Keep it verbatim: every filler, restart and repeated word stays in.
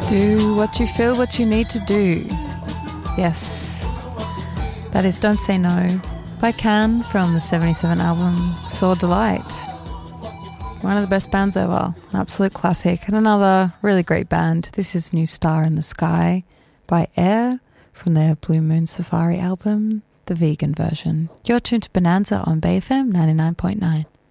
Do what you feel what you need to do. Yes. That is Don't Say No by Can from the seventy-seven album Saw Delight. One of the best bands ever. An absolute classic. And another really great band. This is New Star in the Sky by Air from their Blue Moon Safari album, the vegan version. You're tuned to Bonanza on Bay F M ninety-nine point nine.